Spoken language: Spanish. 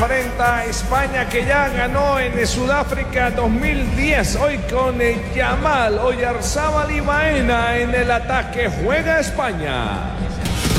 enfrenta a España, que ya ganó en Sudáfrica 2010. Hoy con Yamal Oyarzábal y Baena en el ataque juega España.